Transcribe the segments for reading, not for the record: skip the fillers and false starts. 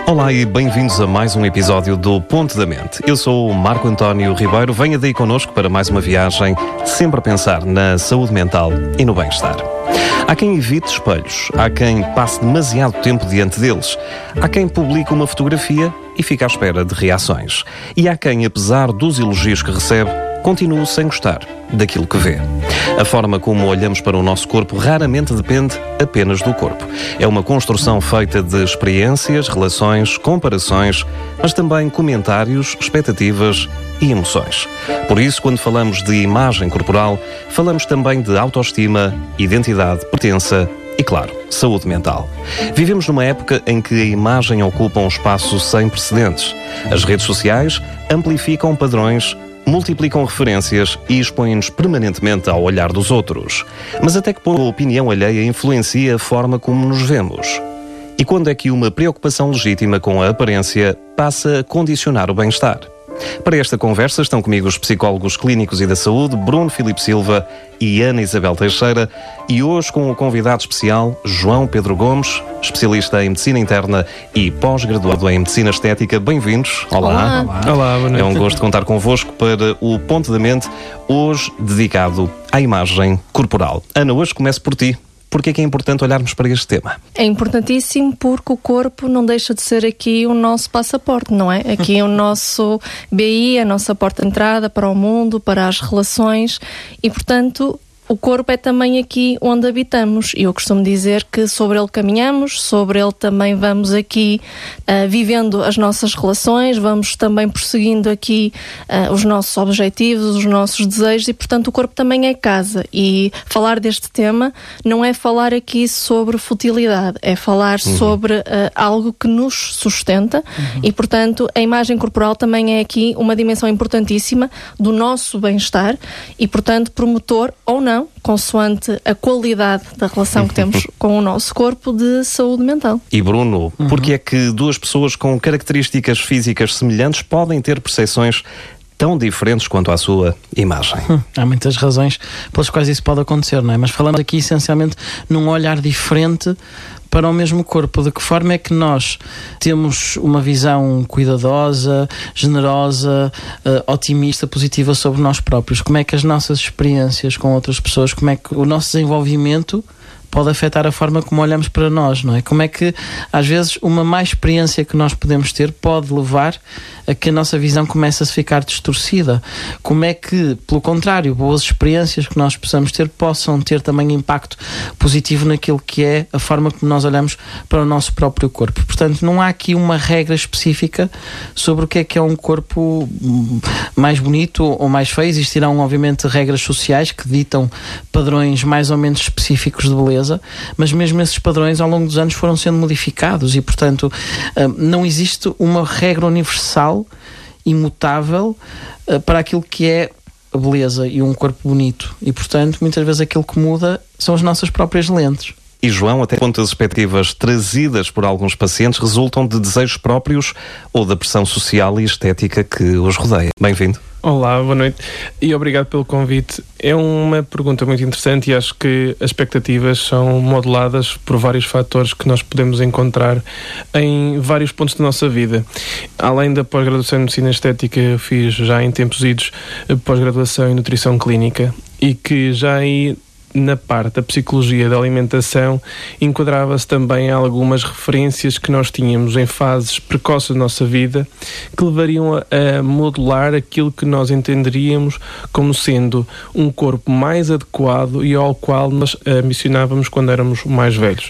Olá e bem-vindos a mais um episódio do Ponto da Mente. Eu sou o Marco António Ribeiro, venha daí connosco para mais uma viagem, sempre a pensar na saúde mental e no bem-estar. Há quem evite espelhos, há quem passe demasiado tempo diante deles, há quem publique uma fotografia e fica à espera de reações. E há quem, apesar dos elogios que recebe, continue sem gostar daquilo que vê. A forma como olhamos para o nosso corpo raramente depende apenas do corpo. É uma construção feita de experiências, relações, comparações, mas também comentários, expectativas e emoções. Por isso, quando falamos de imagem corporal, falamos também de autoestima, identidade, pertença e, claro, saúde mental. Vivemos numa época em que a imagem ocupa um espaço sem precedentes. As redes sociais amplificam padrões, multiplicam referências e expõem-nos permanentemente ao olhar dos outros. Mas até que ponto a opinião alheia influencia a forma como nos vemos? E quando é que uma preocupação legítima com a aparência passa a condicionar o bem-estar? Para esta conversa estão comigo os psicólogos clínicos e da saúde, Bruno Filipe Silva e Ana Isabel Teixeira, e hoje com o convidado especial, João Pedro Gomes, especialista em medicina interna e pós-graduado em medicina estética. Bem-vindos. Olá. Olá, boa noite. É um gosto contar convosco para o Ponto da Mente, hoje dedicado à imagem corporal. Ana, hoje começo por ti. Porquê é que é importante olharmos para este tema? É importantíssimo porque o corpo não deixa de ser aqui o nosso passaporte, não é? Aqui é o nosso BI, a nossa porta de entrada para o mundo, para as relações e, portanto, o corpo é também aqui onde habitamos. E eu costumo dizer que sobre ele caminhamos, sobre ele também vamos aqui vivendo as nossas relações, vamos também prosseguindo aqui os nossos objetivos, os nossos desejos e, portanto, o corpo também é casa. E falar deste tema não é falar aqui sobre futilidade, é falar sobre algo que nos sustenta e, portanto, a imagem corporal também é aqui uma dimensão importantíssima do nosso bem-estar e, portanto, promotor ou não, consoante a qualidade da relação que temos com o nosso corpo, de saúde mental. E Bruno, porque é que duas pessoas com características físicas semelhantes podem ter percepções tão diferentes quanto à sua imagem? Há muitas razões pelas quais isso pode acontecer, não é? Mas falamos aqui essencialmente num olhar diferente para o mesmo corpo. De que forma é que nós temos uma visão cuidadosa, generosa, otimista, positiva sobre nós próprios? Como é que as nossas experiências com outras pessoas, como é que o nosso desenvolvimento pode afetar a forma como olhamos para nós, não é? Como é que, às vezes, uma má experiência que nós podemos ter pode levar a que a nossa visão comece a ficar distorcida? Como é que, pelo contrário, boas experiências que nós possamos ter possam ter também impacto positivo naquilo que é a forma como nós olhamos para o nosso próprio corpo? Portanto, não há aqui uma regra específica sobre o que é um corpo mais bonito ou mais feio. Existirão, obviamente, regras sociais que ditam padrões mais ou menos específicos de beleza, mas mesmo esses padrões ao longo dos anos foram sendo modificados e, portanto, não existe uma regra universal, imutável, para aquilo que é a beleza e um corpo bonito. E, portanto, muitas vezes aquilo que muda são as nossas próprias lentes. E João, até quanto as expectativas trazidas por alguns pacientes resultam de desejos próprios ou da pressão social e estética que os rodeia? Bem-vindo. Olá, boa noite e obrigado pelo convite. É uma pergunta muito interessante e acho que as expectativas são modeladas por vários fatores que nós podemos encontrar em vários pontos da nossa vida. Além da pós-graduação em medicina estética, eu fiz já em tempos idos pós-graduação em nutrição clínica e que já aí na parte da psicologia da alimentação enquadrava-se também algumas referências que nós tínhamos em fases precoces da nossa vida que levariam a modular aquilo que nós entenderíamos como sendo um corpo mais adequado e ao qual nós ambicionávamos quando éramos mais velhos.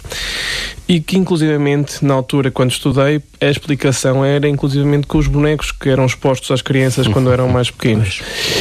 E que, inclusivamente, na altura, quando estudei, a explicação era, inclusivamente, com os bonecos que eram expostos às crianças quando eram mais pequenos.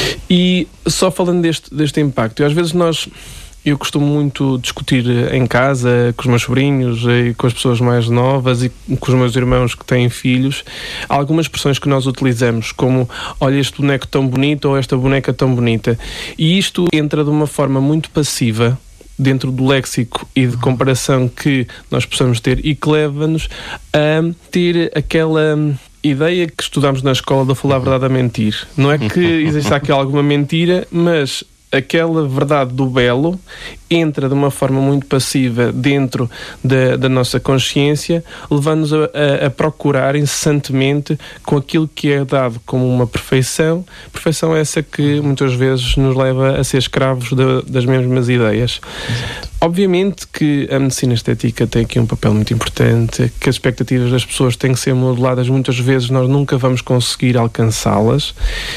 E só falando deste impacto, às vezes eu costumo muito discutir em casa com os meus sobrinhos e com as pessoas mais novas e com os meus irmãos que têm filhos, algumas expressões que nós utilizamos como olha este boneco tão bonito ou esta boneca tão bonita, e isto entra de uma forma muito passiva dentro do léxico e de comparação que nós possamos ter e que leva-nos a ter aquela ideia que estudamos na escola da falar a verdade a mentir. Não é que exista aqui alguma mentira, mas aquela verdade do belo entra de uma forma muito passiva dentro da nossa consciência, levando-nos a procurar incessantemente com aquilo que é dado como uma perfeição essa que muitas vezes nos leva a ser escravos das mesmas ideias. Exato. Obviamente que a medicina estética tem aqui um papel muito importante, que as expectativas das pessoas têm que ser modeladas, muitas vezes nós nunca vamos conseguir alcançá-las,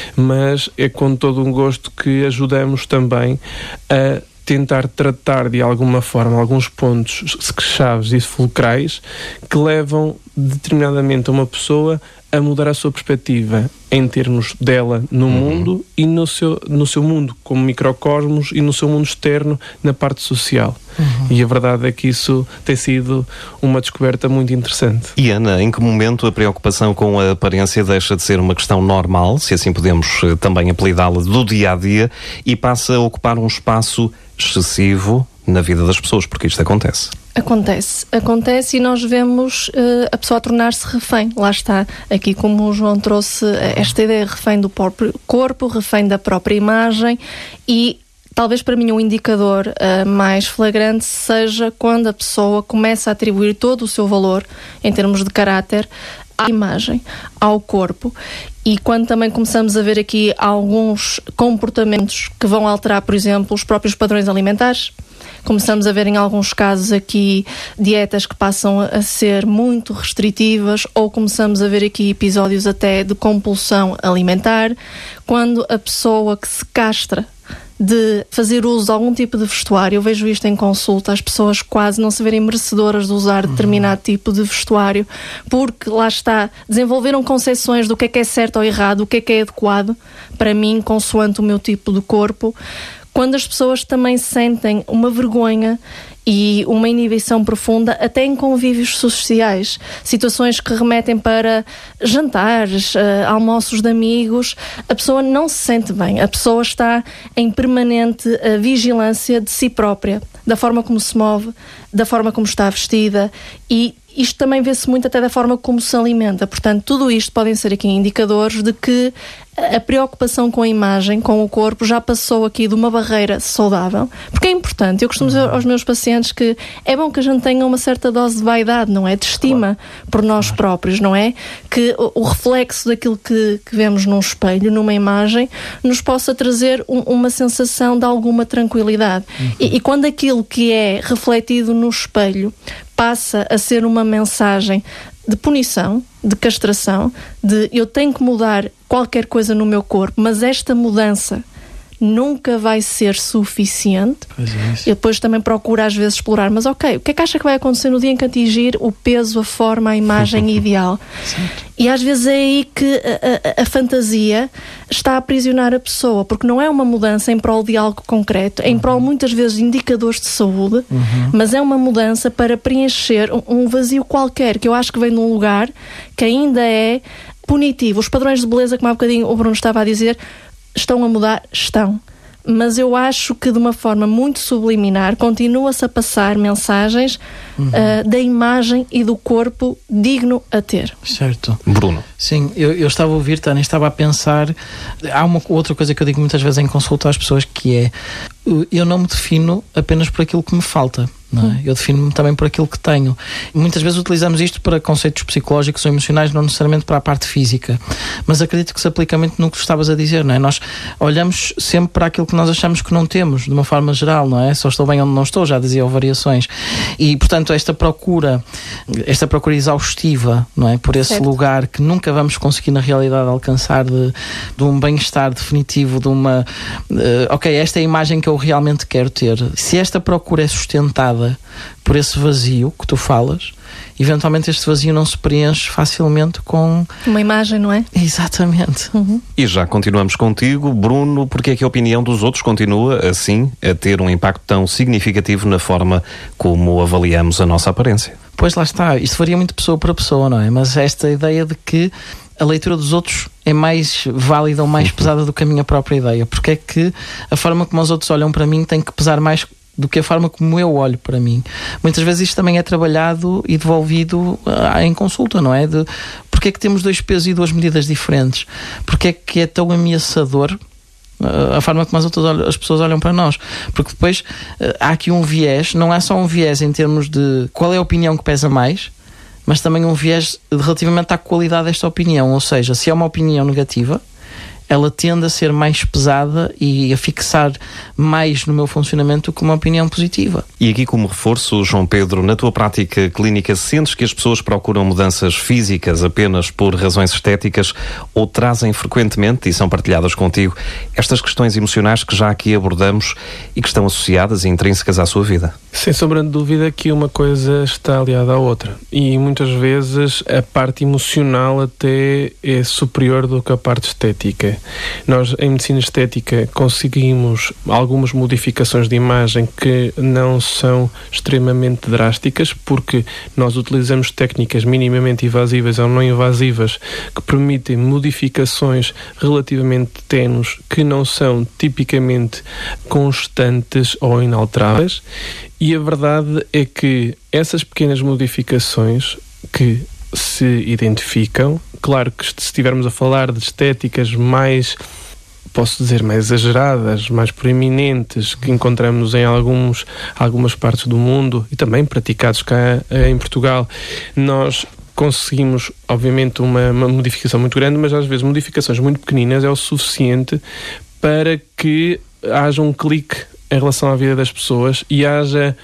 mas é com todo um gosto que ajudamos também a tentar tratar de alguma forma alguns pontos chaves e fulcrais que levam determinadamente uma pessoa a mudar a sua perspectiva em termos dela no mundo e no seu mundo como microcosmos e no seu mundo externo na parte social. E a verdade é que isso tem sido uma descoberta muito interessante. E Ana, em que momento a preocupação com a aparência deixa de ser uma questão normal, se assim podemos também apelidá-la, do dia-a-dia e passa a ocupar um espaço excessivo na vida das pessoas, porque isto acontece? Acontece e nós vemos a pessoa a tornar-se refém. Lá está, aqui como o João trouxe esta ideia, refém do próprio corpo, refém da própria imagem, e talvez para mim o indicador mais flagrante seja quando a pessoa começa a atribuir todo o seu valor, em termos de caráter, à imagem, ao corpo. E quando também começamos a ver aqui alguns comportamentos que vão alterar, por exemplo, os próprios padrões alimentares, começamos a ver em alguns casos aqui dietas que passam a ser muito restritivas, ou começamos a ver aqui episódios até de compulsão alimentar, quando a pessoa que se castra de fazer uso de algum tipo de vestuário, eu vejo isto em consulta, as pessoas quase não se verem merecedoras de usar determinado tipo de vestuário, porque lá está, desenvolveram concepções do que é certo ou errado, o que é adequado para mim, consoante o meu tipo de corpo, quando as pessoas também sentem uma vergonha e uma inibição profunda até em convívios sociais, situações que remetem para jantares, almoços de amigos, a pessoa não se sente bem, a pessoa está em permanente vigilância de si própria, da forma como se move, da forma como está vestida, e isto também vê-se muito até da forma como se alimenta. Portanto, tudo isto podem ser aqui indicadores de que a preocupação com a imagem, com o corpo, já passou aqui de uma barreira saudável. Porque é importante. Eu costumo dizer aos meus pacientes que é bom que a gente tenha uma certa dose de vaidade, não é? De estima por nós próprios, não é? Que o reflexo daquilo que vemos num espelho, numa imagem, nos possa trazer uma sensação de alguma tranquilidade. E quando aquilo que é refletido no espelho passa a ser uma mensagem de punição, de castração, de eu tenho que mudar qualquer coisa no meu corpo, mas esta mudança nunca vai ser suficiente. Eu depois também procuro às vezes explorar, mas ok, o que é que acha que vai acontecer no dia em que atingir o peso, a forma, a imagem ideal? Certo. E às vezes é aí que a fantasia está a aprisionar a pessoa, porque não é uma mudança em prol de algo concreto, é em prol muitas vezes de indicadores de saúde, mas é uma mudança para preencher um vazio qualquer, que eu acho que vem de um lugar que ainda é punitivo. Os padrões de beleza, como há bocadinho o Bruno estava a dizer, estão a mudar? Estão. Mas eu acho que de uma forma muito subliminar continua-se a passar mensagens da imagem e do corpo digno a ter. Certo. Bruno. Sim, eu estava a ouvir, Tânia, estava a pensar, há uma outra coisa que eu digo muitas vezes em consulta às pessoas, que é, eu não me defino apenas por aquilo que me falta. Não é? Eu defino-me também por aquilo que tenho. Muitas vezes utilizamos isto para conceitos psicológicos ou emocionais, não necessariamente para a parte física, mas acredito que se aplica muito no que estavas a dizer, não é? Nós olhamos sempre para aquilo que nós achamos que não temos, de uma forma geral, não é? Só estou bem onde não estou, já dizia o Variações. E, portanto, esta procura exaustiva, não é? Por esse lugar que nunca vamos conseguir na realidade alcançar de um bem-estar definitivo, de uma ok, esta é a imagem que eu realmente quero ter. Se esta procura é sustentada por esse vazio que tu falas, eventualmente este vazio não se preenche facilmente com uma imagem, não é? Exatamente. E já continuamos contigo, Bruno, porque é que a opinião dos outros continua, assim, a ter um impacto tão significativo na forma como avaliamos a nossa aparência? Pois lá está, isto varia muito pessoa para pessoa, não é? Mas esta ideia de que a leitura dos outros é mais válida ou mais pesada do que a minha própria ideia, porque é que a forma como os outros olham para mim tem que pesar mais do que a forma como eu olho para mim. Muitas vezes isto também é trabalhado e devolvido em consulta, não é? Porque é que temos 2 pesos e 2 medidas diferentes? Porque é que é tão ameaçador a forma como as pessoas olham para nós, porque depois há aqui um viés, não é só um viés em termos de qual é a opinião que pesa mais, mas também um viés relativamente à qualidade desta opinião, ou seja, se é uma opinião negativa, ela tende a ser mais pesada e a fixar mais no meu funcionamento que uma opinião positiva. E aqui, como reforço, João Pedro, na tua prática clínica, sentes que as pessoas procuram mudanças físicas apenas por razões estéticas ou trazem frequentemente, e são partilhadas contigo, estas questões emocionais que já aqui abordamos e que estão associadas e intrínsecas à sua vida? Sem sombra de dúvida que uma coisa está aliada à outra, e muitas vezes a parte emocional até é superior do que a parte estética. Nós, em medicina estética, conseguimos algumas modificações de imagem que não são extremamente drásticas, porque nós utilizamos técnicas minimamente invasivas ou não invasivas que permitem modificações relativamente ténues que não são tipicamente constantes ou inalteráveis. E a verdade é que essas pequenas modificações que se identificam, claro que se estivermos a falar de estéticas mais, posso dizer, mais exageradas, mais proeminentes, que encontramos em algumas partes do mundo e também praticados cá em Portugal, nós conseguimos, obviamente, uma modificação muito grande, mas às vezes modificações muito pequeninas é o suficiente para que haja um clique em relação à vida das pessoas e haja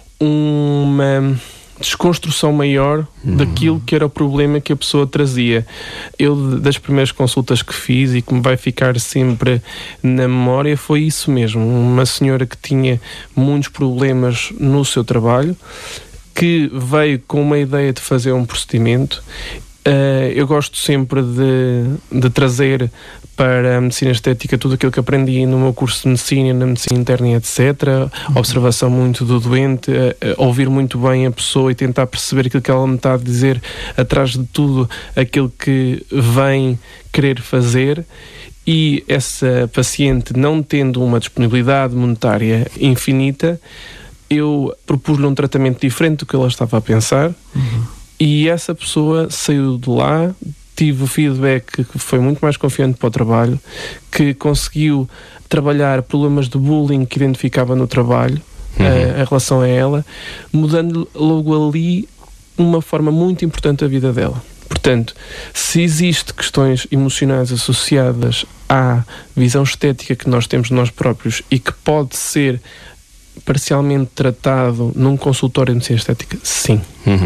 uma desconstrução maior daquilo que era o problema que a pessoa trazia. Eu, das primeiras consultas que fiz e que me vai ficar sempre na memória, foi isso mesmo. Uma senhora que tinha muitos problemas no seu trabalho, que veio com uma ideia de fazer um procedimento. Eu gosto sempre de trazer para a medicina estética tudo aquilo que aprendi no meu curso de medicina, na medicina interna e etc. Observação muito do doente, ouvir muito bem a pessoa e tentar perceber aquilo que ela me está a dizer, atrás de tudo aquilo que vem querer fazer. E essa paciente, não tendo uma disponibilidade monetária infinita, eu propus-lhe um tratamento diferente do que ela estava a pensar. E essa pessoa saiu de lá, tive o feedback que foi muito mais confiante para o trabalho, que conseguiu trabalhar problemas de bullying que identificava no trabalho, em relação a ela, mudando logo ali uma forma muito importante da vida dela. Portanto, se existe questões emocionais associadas à visão estética que nós temos de nós próprios e que pode ser parcialmente tratado num consultório de medicina estética, sim.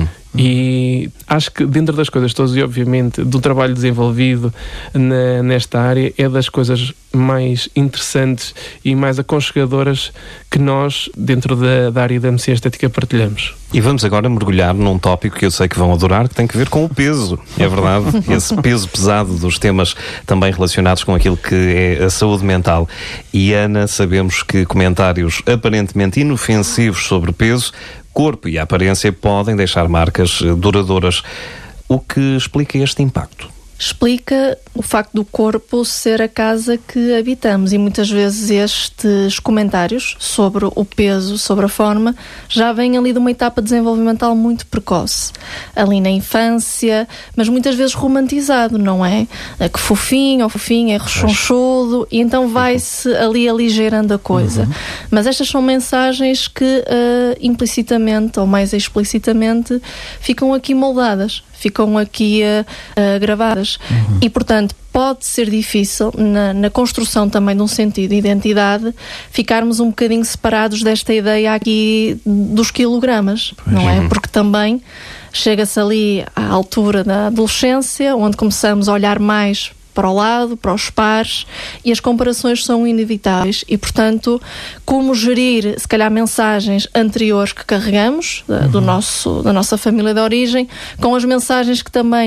E acho que dentro das coisas todas, e obviamente do trabalho desenvolvido nesta área, é das coisas mais interessantes e mais aconchegadoras que nós, dentro da área da medicina estética, partilhamos. E vamos agora mergulhar num tópico que eu sei que vão adorar, que tem que ver com o peso. É verdade? Esse peso pesado dos temas também relacionados com aquilo que é a saúde mental. E Ana, sabemos que comentários aparentemente inofensivos sobre peso, corpo e aparência podem deixar marcas duradouras. O que explica este impacto? Explica o facto do corpo ser a casa que habitamos, e muitas vezes estes comentários sobre o peso, sobre a forma, já vêm ali de uma etapa desenvolvimental muito precoce, ali na infância, mas muitas vezes romantizado, não é? Que fofinho, ou fofinho, é rechonchudo, e então vai-se ali aligeirando a coisa. Mas estas são mensagens que implicitamente ou mais explicitamente ficam aqui moldadas, ficam aqui gravadas. E, portanto, pode ser difícil, na construção também de um sentido de identidade, ficarmos um bocadinho separados desta ideia aqui dos quilogramas, não é? Porque também chega-se ali à altura da adolescência, onde começamos a olhar mais para o lado, para os pares, e as comparações são inevitáveis e, portanto, como gerir, se calhar, mensagens anteriores que carregamos da nossa família de origem, com as mensagens que também